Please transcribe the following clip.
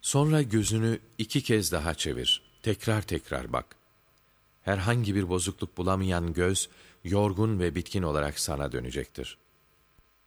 Sonra gözünü 2 kez daha çevir. Tekrar tekrar bak. Herhangi bir bozukluk bulamayan göz, yorgun ve bitkin olarak sana dönecektir.